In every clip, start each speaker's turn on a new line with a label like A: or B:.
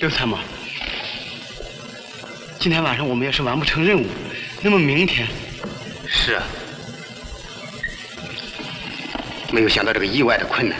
A: 刘参谋，今天晚上我们要是完不成任务，那么明天……
B: 是啊，没有想到这个意外的困难。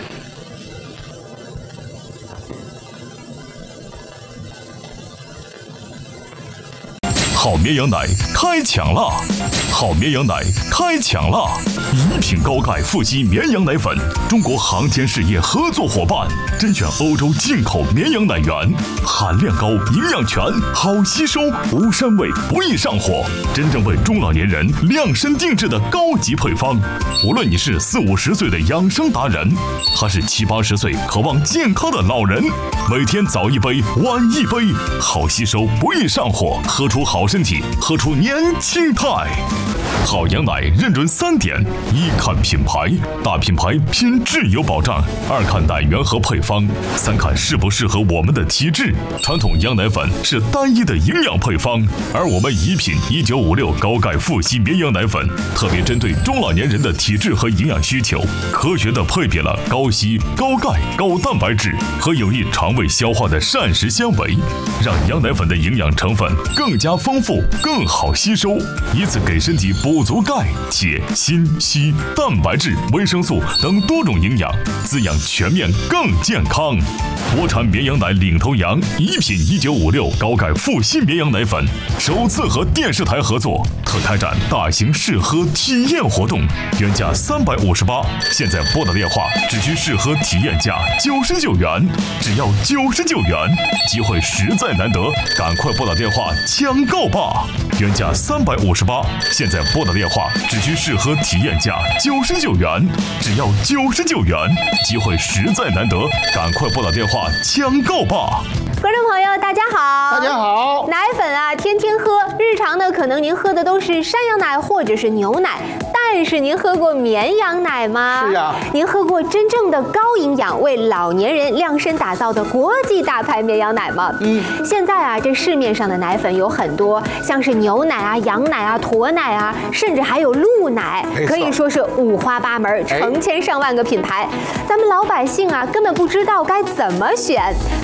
C: 好绵羊奶开抢啦！好绵羊奶开抢啦！一品高钙富硒绵羊奶粉，中国航天事业合作伙伴，甄选欧洲进口绵羊奶源，含量高，营养全，好吸收，无膻味，不易上火，真正为中老年人量身定制的高级配方。无论你是40、50岁的养生达人，还是70、80岁渴望健康的老人，每天早一杯，晚一杯，好吸收，不易上火，喝出好身体，喝出年轻态。好羊奶认准3点：一看品牌，大品牌品质有保障；二看奶源和配方；三看适不适合我们的体质。传统羊奶粉是单一的营养配方，而我们一品1956高钙富硒绵羊奶粉，特别针对中老年人的体质和营养需求，科学的配比了高硒、高钙、高蛋白质和有益肠胃消化的膳食纤维，让羊奶粉的营养成分更加丰富、更好吸收，以此给身体补足钙、铁、锌、硒、蛋白质、维生素等多种营养，滋养全面更健康。国产绵羊奶领头羊，一品1956高钙富硒绵羊奶粉，首次和电视台合作，特开展大型试喝体验活动，原价358，现在拨打电话只需试喝体验价99元，只要99元，机会实在难得，赶快拨打电话抢购吧！原价358，现在拨打电话只需试喝体验价99元，只要99元，机会实在难得，赶快拨打电话抢购吧！
D: 观众朋友，大家好！
E: 大家好！
D: 奶粉啊，天天喝，日常呢，可能您喝的都是山羊奶或者是牛奶，但是您喝过绵羊奶吗？
E: 是呀。
D: 您喝过真正的高营养、为老年人量身打造的国际大牌绵羊奶吗？现在啊，这市面上的奶粉有很多，像是牛奶啊、羊奶啊、驼奶啊，甚至还有鹿奶，可以说是五花八门，成千上万个品牌。咱们老百姓啊，根本不知道该怎么选。